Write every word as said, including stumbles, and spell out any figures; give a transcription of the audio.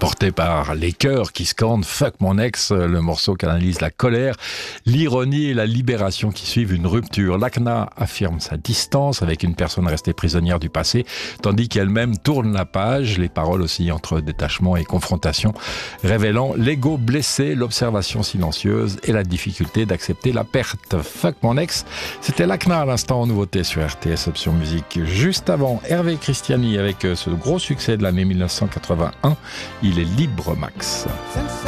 porté par les chœurs qui scandent Fuck mon ex, le morceau canalise la colère, l'ironie et la libération qui suivent une rupture. L'A C N A affirme sa distance avec une personne restée prisonnière du passé, tandis qu'elle-même tourne la page, les paroles aussi entre détachement et confrontation, révélant l'ego blessé, l'observation silencieuse et la difficulté d'accepter la perte. Fuck mon ex, c'était l'A C N A à l'instant en nouveauté sur R T S Option Musique. Juste avant, Hervé Christiani avec ce gros succès de l'année mille neuf cent quatre-vingt-un, il est libre Max.